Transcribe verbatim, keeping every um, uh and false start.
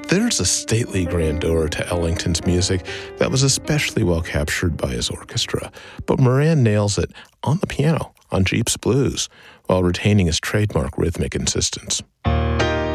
There's a stately grandeur to Ellington's music that was especially well captured by his orchestra, but Moran nails it on the piano on Jeep's Blues while retaining his trademark rhythmic insistence.